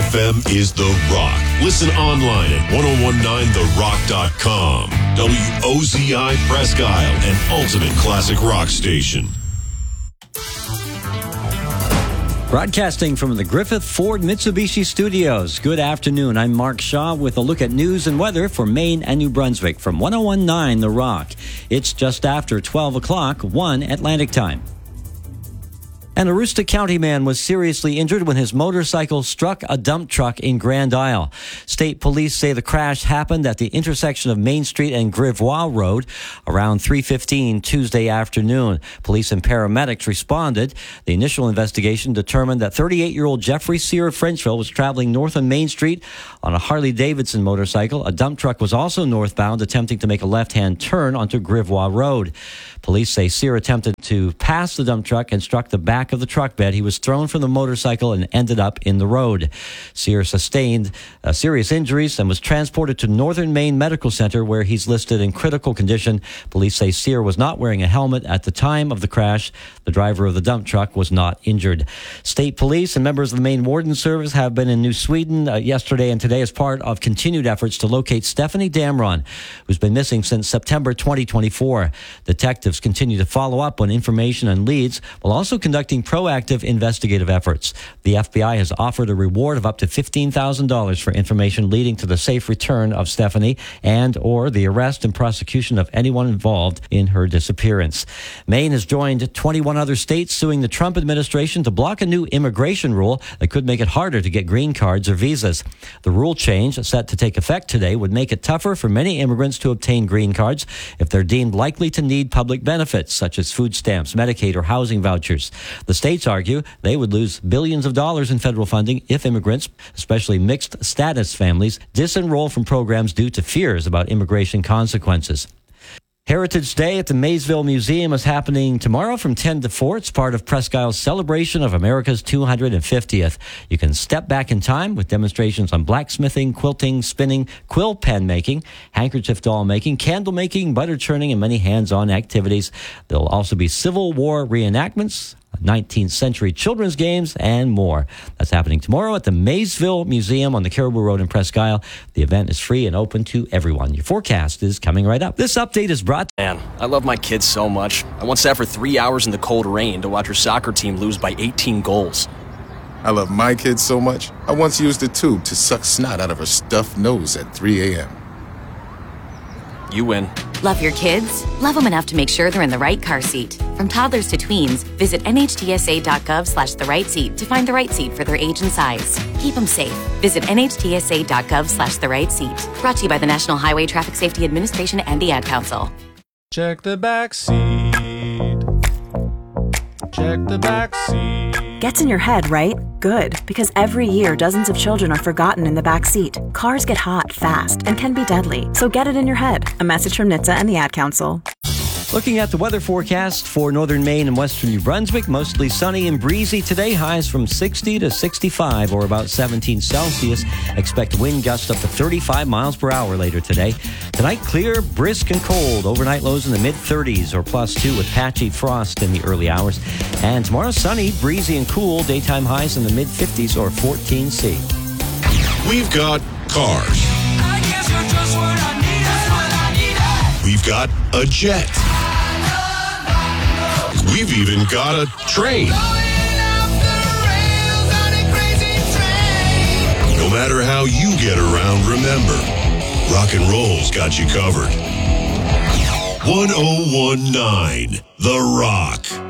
FM is The Rock. Listen online at 1019therock.com. WOZI Presque Isle, an ultimate classic rock station. Broadcasting from the Griffith Ford Mitsubishi Studios. Good afternoon. I'm Mark Shaw with a look at news and weather for Maine and New Brunswick from 1019 The Rock. It's just after 12 o'clock, 1 Atlantic time. An Aroostook County man was seriously injured when his motorcycle struck a dump truck in Grand Isle. State police say the crash happened at the intersection of Main Street and Grivois Road around 3:15 Tuesday afternoon. Police and paramedics responded. The initial investigation determined that 38-year-old Jeffrey Sear of Frenchville was traveling north on Main Street on a Harley-Davidson motorcycle. A dump truck was also northbound, attempting to make a left-hand turn onto Grivois Road. Police say Sear attempted to pass the dump truck and struck the back of the truck bed. He was thrown from the motorcycle and ended up in the road. Sear sustained serious injuries and was transported to Northern Maine Medical Center, where he's listed in critical condition. Police say Sear was not wearing a helmet at the time of the crash. The driver of the dump truck was not injured. State police and members of the Maine Warden Service have been in New Sweden yesterday and today as part of continued efforts to locate Stephanie Damron, who's been missing since September 2024. Detectives continue to follow up on information and leads while also conducting proactive investigative efforts. The FBI has offered a reward of up to $15,000 for information leading to the safe return of Stephanie and or the arrest and prosecution of anyone involved in her disappearance. Maine has joined 21 other states suing the Trump administration to block a new immigration rule that could make it harder to get green cards or visas. The rule change, set to take effect today, would make it tougher for many immigrants to obtain green cards if they're deemed likely to need public benefits such as food stamps, Medicaid, or housing vouchers. The states argue they would lose billions of dollars in federal funding if immigrants, especially mixed status families, disenroll from programs due to fears about immigration consequences. Heritage Day at the Maysville Museum is happening tomorrow from 10 to 4. It's part of Presque Isle's celebration of America's 250th. You can step back in time with demonstrations on blacksmithing, quilting, spinning, quill pen making, handkerchief doll making, candle making, butter churning, and many hands-on activities. There will also be Civil War reenactments, 19th century children's games, and more. That's happening tomorrow at the Maysville Museum on the Caribou Road in Presque Isle. The event is free and open to everyone. Your forecast is coming right up. This update is brought... Man, I love my kids so much. I once sat for 3 hours in the cold rain to watch her soccer team lose by 18 goals. I love my kids so much, I once used a tube to suck snot out of her stuffed nose at 3 a.m. You win. Love your kids? Love them enough to make sure they're in the right car seat. From toddlers to tweens, visit nhtsa.gov/the right seat to find the right seat for their age and size. Keep them safe. Visit nhtsa.gov/the right seat. Brought to you by the National Highway Traffic Safety Administration and the Ad Council. Check the back seat. Check the back seat. Gets in your head, right? Good, because every year dozens of children are forgotten in the back seat. Cars get hot fast and can be deadly, so get it in your head. A message from NHTSA and the Ad Council. Looking at the weather forecast for northern Maine and western New Brunswick, mostly sunny and breezy today, highs from 60 to 65 or about 17 Celsius. Expect wind gusts up to 35 miles per hour later today. Tonight, clear, brisk, and cold. Overnight lows in the mid-30s or +2 with patchy frost in the early hours. And tomorrow, sunny, breezy, and cool. Daytime highs in the mid-50s or 14 C. We've got cars. I guess you're just what I need. That's what I need. We've got a jet. We've even got a train. No matter how you get around, remember, rock and roll's got you covered. 1019 The Rock.